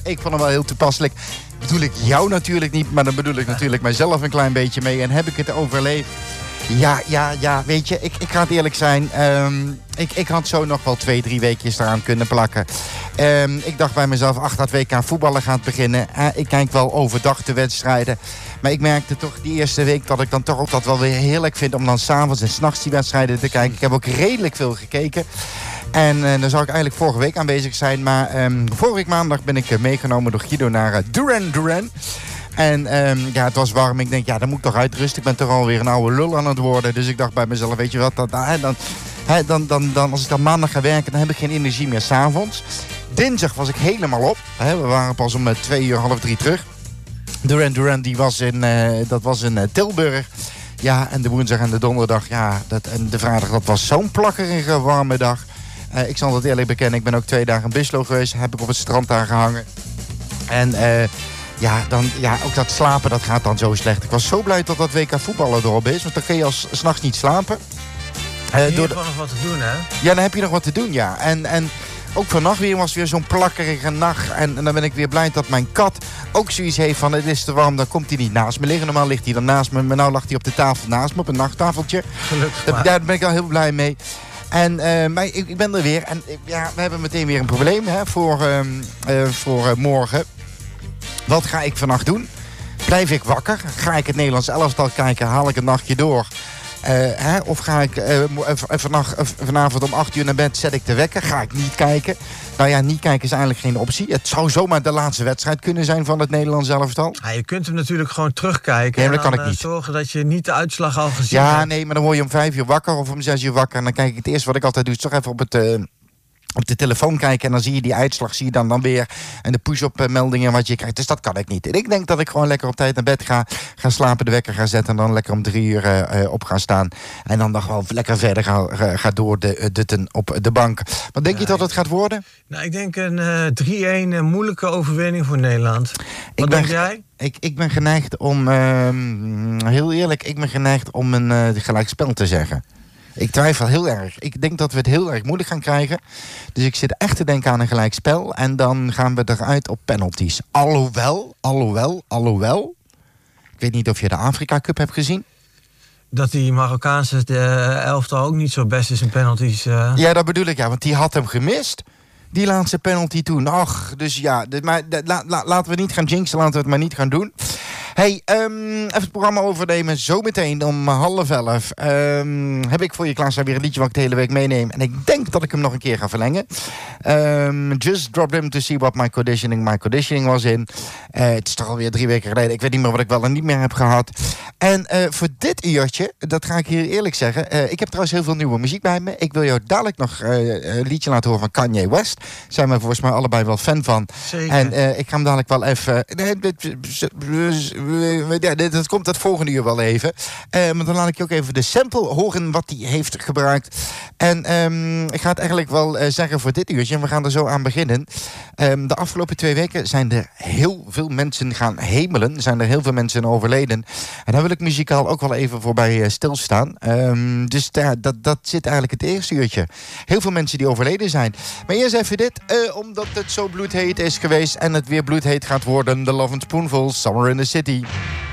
Ik vond hem wel heel toepasselijk. Bedoel ik jou natuurlijk niet, maar dan bedoel ik natuurlijk mijzelf een klein beetje mee. En heb ik het overleefd? Ja, weet je, ik ga het eerlijk zijn. Ik had zo nog wel 2-3 weekjes eraan kunnen plakken. Ik dacht bij mezelf, dat WK voetballen gaat beginnen. Ik kijk wel overdag de wedstrijden. Maar ik merkte toch die eerste week dat ik dan toch ook dat wel weer heerlijk vind om dan 's avonds en 's nachts die wedstrijden te kijken. Ik heb ook redelijk veel gekeken. En dan zou ik eigenlijk vorige week aanwezig zijn. Maar vorige week maandag ben ik meegenomen door Guido naar Duran. En het was warm. Ik denk, dan moet ik toch uitrusten. Ik ben toch alweer een oude lul aan het worden. Dus ik dacht bij mezelf, weet je wat, dan als ik dan maandag ga werken, dan heb ik geen energie meer 's avonds. Dinsdag was ik helemaal op. We waren pas om 2:30 terug. Duran, dat was in Tilburg. Ja, en de woensdag en de donderdag, en de vrijdag, dat was zo'n plakkerige warme dag. Ik zal het eerlijk bekennen, ik ben ook 2 dagen in Bislo geweest. Heb ik op het strand daar gehangen. En ook dat slapen, dat gaat dan zo slecht. Ik was zo blij dat dat WK voetballen erop is. Want dan kun je als 's nachts niet slapen. Je hebt nog wat te doen, hè? Ja, dan heb je nog wat te doen, ja. En ook vannacht weer was weer zo'n plakkerige nacht. En dan ben ik weer blij dat mijn kat ook zoiets heeft van, het is te warm, dan komt hij niet naast me liggen. Normaal ligt hij dan naast me, maar nou lag hij op de tafel naast me, op een nachttafeltje. Gelukkig maar. Daar ben ik al heel blij mee. En maar ik ben er weer. En we hebben meteen weer een probleem voor morgen. Wat ga ik vannacht doen? Blijf ik wakker? Ga ik het Nederlands elftal kijken? Haal ik een nachtje door? Of ga ik vanavond om 8 uur naar bed, zet ik de wekker? Ga ik niet kijken? Nou ja, niet kijken is eigenlijk geen optie. Het zou zomaar de laatste wedstrijd kunnen zijn van het Nederlands elftal. Ja, je kunt hem natuurlijk gewoon terugkijken. Nee, maar dat en kan ik niet. Zorgen dat je niet de uitslag al gezien hebt. Ja, nee, maar dan word je om 5 uur wakker of om 6 uur wakker. En dan kijk ik het eerste wat ik altijd doe, is toch even op de telefoon kijken. En dan zie je die uitslag, zie je dan weer. En de push-up meldingen wat je krijgt. Dus dat kan ik niet. En ik denk dat ik gewoon lekker op tijd naar bed ga slapen, de wekker ga zetten. En dan lekker om 3 uur op gaan staan. En dan nog wel lekker verder ga door dutten op de bank. Wat denk je dat het gaat worden? Nou, ik denk een 3-1 moeilijke overwinning voor Nederland. Wat denk jij? Ik ben geneigd om, heel eerlijk, een gelijkspel te zeggen. Ik twijfel heel erg. Ik denk dat we het heel erg moeilijk gaan krijgen. Dus ik zit echt te denken aan een gelijkspel. En dan gaan we eruit op penalties. Alhoewel. Ik weet niet of je de Afrika Cup hebt gezien. Dat die Marokkaanse elftal ook niet zo best is in penalties. Ja, dat bedoel ik, want die had hem gemist. Die laatste penalty toen. Ach, dus ja. Maar laten we niet gaan jinxen. Laten we het maar niet gaan doen. Hey, even het programma overnemen. Zometeen om 10:30 heb ik voor je klaarstaan weer een liedje wat ik de hele week meeneem. En ik denk dat ik hem nog een keer ga verlengen. Just Drop Him to See What My Conditioning was in. Het is toch alweer 3 weken geleden. Ik weet niet meer wat ik wel en niet meer heb gehad. En voor dit uurtje, dat ga ik hier eerlijk zeggen. Ik heb trouwens heel veel nieuwe muziek bij me. Ik wil jou dadelijk nog een liedje laten horen van Kanye West. Zijn we volgens mij allebei wel fan van. Zeker. En ik ga hem dadelijk wel even... dat komt het volgende uur wel even. Maar dan laat ik je ook even de sample horen wat hij heeft gebruikt. En ik ga het eigenlijk wel zeggen voor dit uurtje. En we gaan er zo aan beginnen. De afgelopen 2 weken zijn er heel veel mensen gaan hemelen. Zijn er heel veel mensen overleden. En daar wil ik muzikaal ook wel even voorbij stilstaan. Dus dat zit eigenlijk het eerste uurtje. Heel veel mensen die overleden zijn. Maar eerst even dit. Omdat het zo bloedheet is geweest en het weer bloedheet gaat worden. The Lovin' Spoonful, Summer in the City.